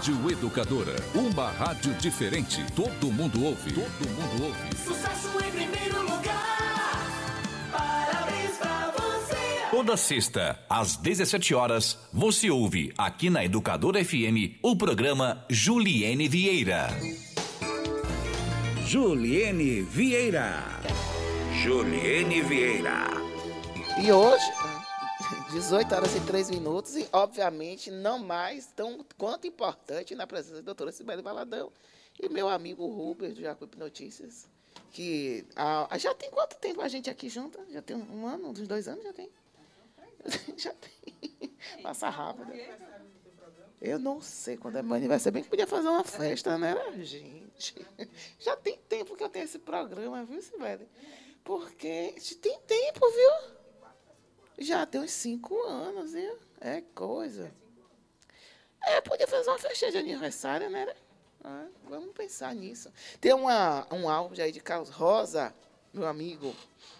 Rádio Educadora, uma rádio diferente. Todo mundo ouve. Todo mundo ouve. Sucesso em primeiro lugar. Parabéns pra você. Toda sexta, às 17 horas, você ouve aqui na Educadora FM o programa Juliene Vieira. Juliene Vieira. Juliene Vieira. E hoje, 18 horas e 3 minutos, e obviamente não mais tão quanto importante na presença da doutora Cibele Valadão e meu amigo Rubens, do Jacuípe Notícias, que já tem quanto tempo a gente aqui junto? Já tem um ano, uns 2 anos já tem? Já tem. Passa rápido. Eu não sei quando é meu aniversário, bem que podia fazer uma festa, né, gente? Já tem tempo que eu tenho esse programa, viu, Cibele? Porque tem tempo, viu? Já tem uns 5 anos, viu? É coisa. Podia fazer uma festa de aniversário, né? Vamos pensar nisso. Tem um álbum aí de Carlos Rosa, meu amigo.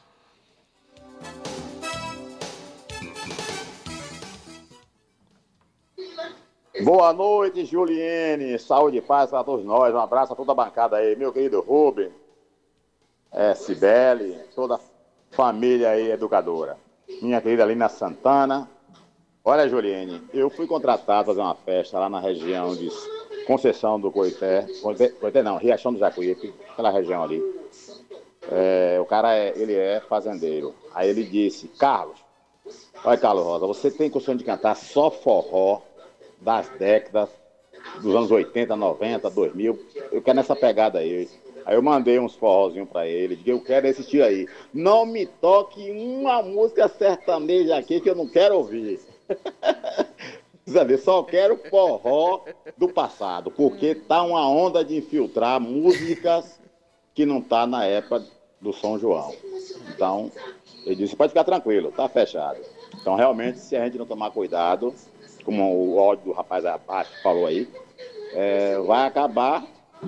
Boa noite, Juliene. Saúde e paz para todos nós. Um abraço a toda a bancada aí. Meu querido Rubem, Cibele, toda a família aí educadora. Minha querida Lina Santana. Olha, Juliene, eu fui contratado para fazer uma festa lá na região de Conceição do Coité. Coité não, Riachão do Jacuípe, aquela região ali. O cara, ele é fazendeiro. Aí ele disse, Carlos, olha, Carlos Rosa, você tem costume de cantar só forró das décadas dos anos 80, 90, 2000. Eu quero nessa pegada aí. Aí eu mandei uns forrozinhos pra ele, digo, eu quero esse tio aí. Não me toque uma música sertaneja aqui que eu não quero ouvir. Sabe, só quero forró do passado, porque tá uma onda de infiltrar músicas que não tá na época do São João. Então, ele disse, pode ficar tranquilo, tá fechado. Então, realmente, se a gente não tomar cuidado, como o áudio do rapaz abaixo falou aí, vai acabar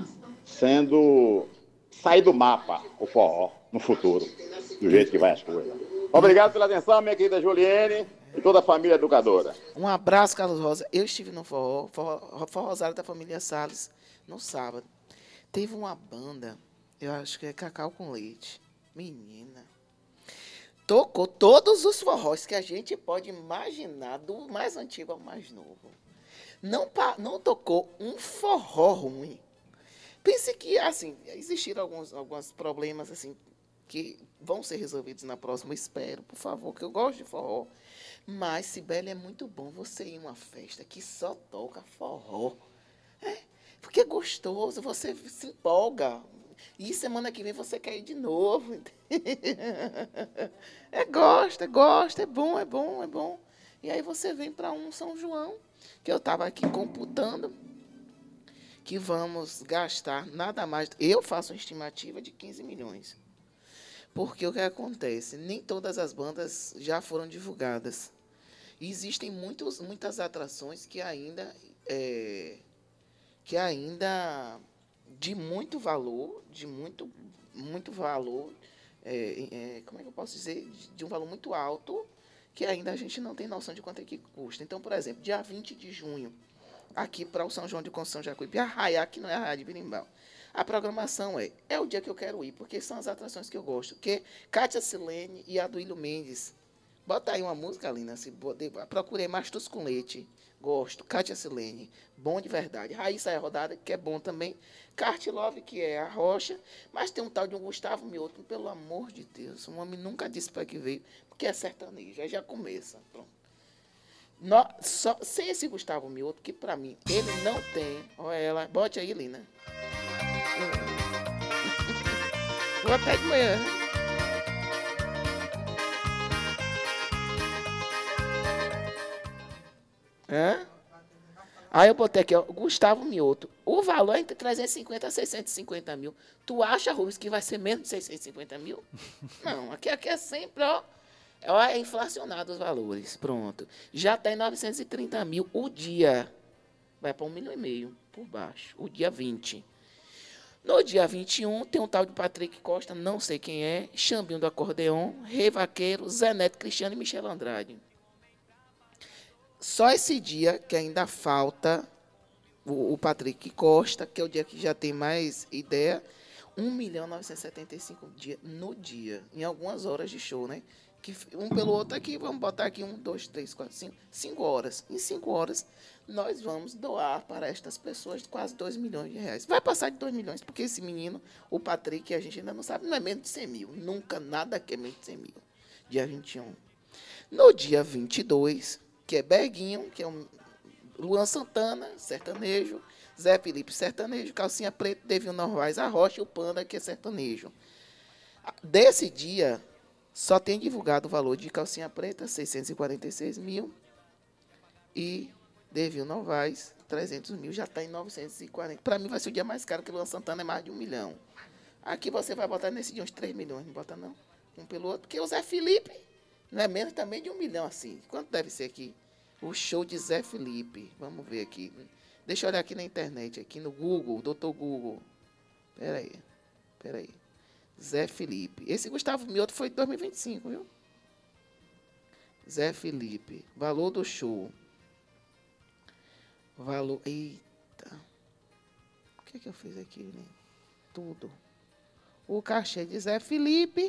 sair do mapa o forró no futuro, do jeito que vai as coisas. Obrigado pela atenção, minha querida Juliene e toda a família educadora. Um abraço, Carlos Rosa. Eu estive no forrosário da família Salles no sábado. Teve uma banda, eu acho que é Cacau com Leite. Menina. Tocou todos os forrós que a gente pode imaginar, do mais antigo ao mais novo. Não tocou um forró ruim. Pense que, assim, existiram alguns problemas, assim, que vão ser resolvidos na próxima, espero, por favor, que eu gosto de forró. Mas, Cibele, é muito bom você ir em uma festa que só toca forró. Porque é gostoso, você se empolga. E semana que vem você quer ir de novo. Gosta, é bom. E aí você vem para um São João, que eu estava aqui computando, que vamos gastar nada mais. Eu faço uma estimativa de 15 milhões. Porque o que acontece? Nem todas as bandas já foram divulgadas. E existem muitas atrações que ainda de muito valor, como é que eu posso dizer? De um valor muito alto, que ainda a gente não tem noção de quanto é que custa. Então, por exemplo, dia 20 de junho, aqui para o São João de Conceição Jacuípe, Arraiá, que não é Arraiá de Birimbau. A programação é o dia que eu quero ir, porque são as atrações que eu gosto, que Kátia Silene e Aduílio Mendes. Bota aí uma música, Lina, procurei Mastus com Leite, gosto, Kátia Silene, bom de verdade. Raíssa é Rodada, que é bom também. Cart Love, que é a Rocha, mas tem um tal de um Gustavo Mioto, pelo amor de Deus, um homem nunca disse para que veio, porque é sertanejo, aí já começa, pronto. Sem esse Gustavo Mioto, que para mim, ele não tem. Olha ela, bote aí, Lina. Vou até de manhã. Aí eu botei aqui, ó, Gustavo Mioto. O valor é entre 350 a 650 mil. Tu acha, Rubens, que vai ser menos de 650 mil? Não, aqui é sempre, ó. É inflacionado os valores. Pronto. Já está em 930 mil o dia. Vai para 1,5 milhão por baixo. O dia 20. No dia 21, tem um tal de Patrick Costa, não sei quem é, Xambinho do Acordeon, Rei Vaqueiro, Zé Neto Cristiano e Michel Andrade. Só esse dia que ainda falta o Patrick Costa, que é o dia que já tem mais ideia, 1.975 dias no dia, em algumas horas de show, né? Que um pelo outro aqui, vamos botar aqui 1, 2, 3, 4, 5, 5 horas. Em 5 horas, nós vamos doar para estas pessoas quase 2 milhões de reais. Vai passar de 2 milhões, porque esse menino, o Patrick, a gente ainda não sabe, não é menos de 100 mil. Nunca, nada que é menos de 100 mil. Dia 21. No dia 22, que é Berguinho, que é um Luan Santana, sertanejo, Zé Felipe, sertanejo, Calcinha Preta, Devinho Novaes, a Rocha e o Panda, que é sertanejo. Desse dia, só tem divulgado o valor de Calcinha Preta, 646 mil, e Devinho Novaes, 300 mil, já está em 940. Para mim vai ser o dia mais caro, que Luan Santana é mais de 1 milhão. Aqui você vai botar nesse dia uns 3 milhões, não bota não? Um pelo outro, porque o Zé Felipe não é menos também de 1 milhão assim. Quanto deve ser aqui? O show de Zé Felipe. Vamos ver aqui. Deixa eu olhar aqui na internet, aqui no Google, Dr. Google. Peraí. Zé Felipe. Esse Gustavo Mioto foi de 2025, viu? Zé Felipe. Valor do show. Valor. Eita. O que é que eu fiz aqui, né? Tudo. O cachê de Zé Felipe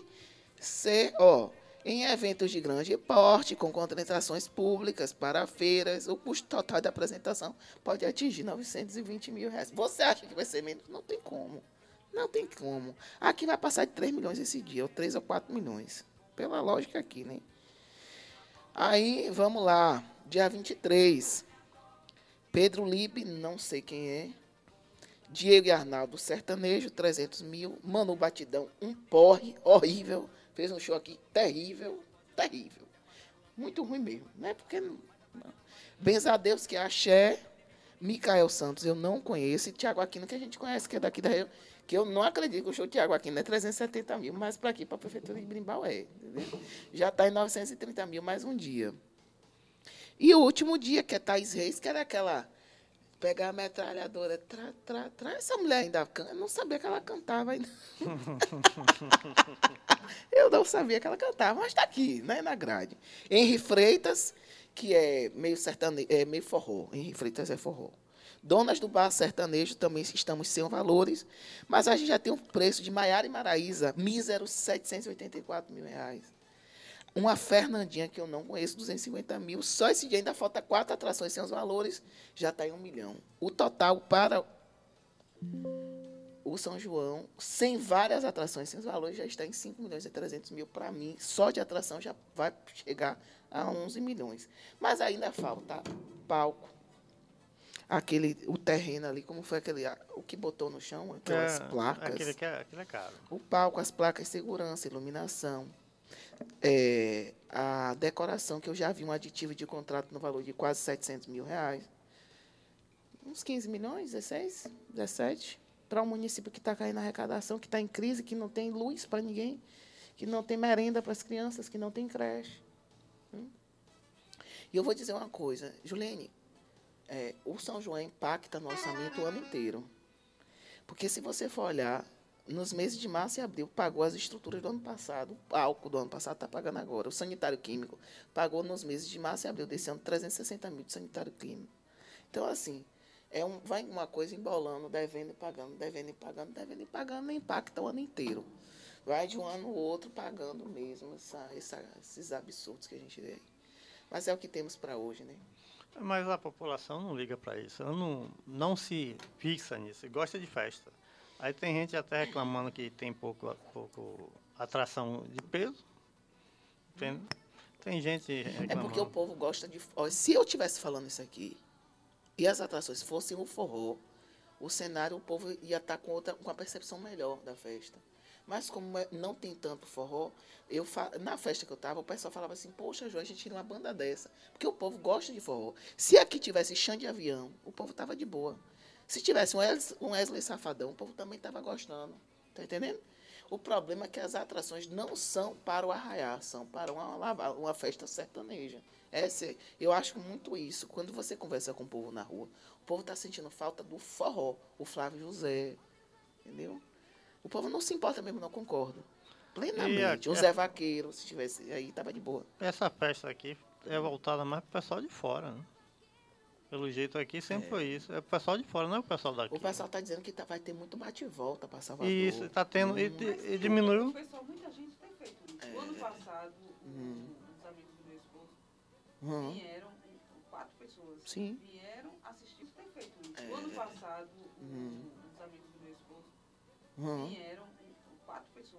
em eventos de grande porte, com contratações públicas para feiras, o custo total da apresentação pode atingir 920 mil reais. Você acha que vai ser menos? Não tem como. Não tem como. Aqui vai passar de 3 milhões esse dia, ou 3 ou 4 milhões. Pela lógica aqui, né? Aí, vamos lá. Dia 23. Pedro Libe, não sei quem é. Diego e Arnaldo, sertanejo, 300 mil. Manu Batidão, um porre horrível. Fez um show aqui terrível. Muito ruim mesmo, né? Porque não. Benzadeus, que é axé. Micael Santos, eu não conheço. E Tiago Aquino, que a gente conhece, que é daqui da Rio. Que eu não acredito que o show de Tiago Aquino é 370 mil. Mas para aqui, para a Prefeitura de Brimbal entendeu? Já está em 930 mil mais um dia. E o último dia, que é Thaís Reis, que era aquela... Pegar a metralhadora, essa mulher ainda canta, eu não sabia que ela cantava ainda. Eu não sabia que ela cantava, mas está aqui, né, na grade. Henri Freitas, que é meio sertanejo, é meio forró. Henri Freitas é forró. Donas do Bar Sertanejo, também estamos sem valores, mas a gente já tem um preço de Maiara e Maraíza, míseros 784 mil reais. Uma Fernandinha, que eu não conheço, 250 mil. Só esse dia ainda falta 4 atrações sem os valores, já está em 1 milhão. O total para o São João, sem várias atrações sem os valores, já está em 5 milhões e 300 mil. Para mim, só de atração já vai chegar a 11 milhões. Mas ainda falta palco. O terreno ali, como foi o que botou no chão, aquelas placas. Aquele é caro. O palco, as placas de segurança, iluminação. A decoração, que eu já vi um aditivo de contrato no valor de quase 700 mil reais. Uns 15 milhões, 16, 17. Para um município que está caindo na arrecadação, que está em crise, que não tem luz para ninguém, que não tem merenda para as crianças, que não tem creche. E eu vou dizer uma coisa, Juliane, o São João impacta no orçamento o ano inteiro. Porque se você for olhar, nos meses de março e abril, pagou as estruturas do ano passado. O palco do ano passado está pagando agora. O sanitário químico pagou nos meses de março e abril desse ano 360 mil de sanitário químico. Então, assim, vai uma coisa embolando, devendo e pagando, impacta o ano inteiro. Vai de um ano ao outro pagando mesmo esses absurdos que a gente vê aí. Mas é o que temos para hoje, né? Mas a população não liga para isso. Ela não se fixa nisso. Gosta de festa. Aí tem gente até reclamando que tem pouco atração de peso. Tem gente reclamando. É porque o povo gosta de... Se eu estivesse falando isso aqui, e as atrações fossem o forró, o cenário, o povo ia estar com a percepção melhor da festa. Mas como não tem tanto forró, na festa que eu estava, o pessoal falava assim, poxa, João, a gente tira uma banda dessa. Porque o povo gosta de forró. Se aqui tivesse chão de avião, o povo estava de boa. Se tivesse um Wesley Safadão, o povo também estava gostando. Está entendendo? O problema é que as atrações não são para o arraiá, são para uma festa sertaneja. Eu acho muito isso. Quando você conversa com o povo na rua, o povo está sentindo falta do forró. O Flávio José, entendeu? O povo não se importa mesmo, não, concordo. Plenamente. O Zé Vaqueiro, se tivesse aí, estava de boa. Essa festa aqui é voltada mais para o pessoal de fora, né? Pelo jeito aqui sempre foi isso. É o pessoal de fora, não é o pessoal daqui. O pessoal está dizendo que vai ter muito bate-volta para Salvador. Isso, está tendo. E diminuiu. Pessoal, muita gente tem feito isso. O ano passado, os amigos do meu esposo vieram, 4 pessoas, Sim. vieram assistir, tem feito isso. O ano passado, os amigos do meu esposo vieram,